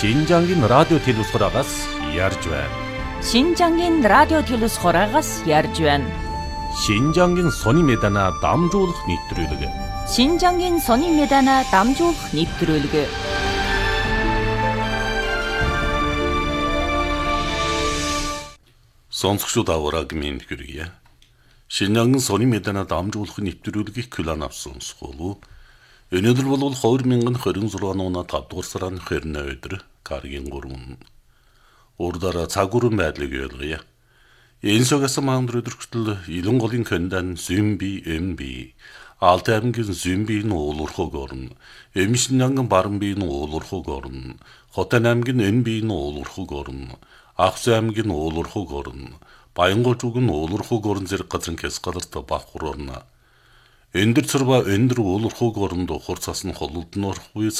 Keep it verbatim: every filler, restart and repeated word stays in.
신장인 라디오 телевизорагаас ярьж байна. Шинжангийн радио телевизорагаас ярьж байна. 신장인 сони медана дамжуулах нэвтрүүлэг. Шинжангийн сони медана дамжуулах нэвтрүүлэг. Сонсогчдод авраг минь хүргье. 신장인 сони медана дамжуулах нэвтрүүлгийг клан авсан сонсголоо. Өнөөдөр бол хоёр мянган двадцать шесть оны тавд дугаар сарын двадцать өдөр Каргийн гурван урдаараа цаг үрэн байдлыг ойлгоё. Энэ согоос маандар өдөртөл Илэн голын кэндан Зүмби Эмби Алт аймгийн Зүмбийн уулуурхог орно. Эмшинанган Барамбийн уулуурхог орно. Хотан аймгийн Эмбийн уулуурхог орно. Ахс аймгийн уулуурхог орно. Баянгойчугийн уулуурхог орно зэрэг газрын Кэскаларт Бахур орно. Өндөр цэрба өндөр уулуурхог оронд хурцаас нь хололд норхгүй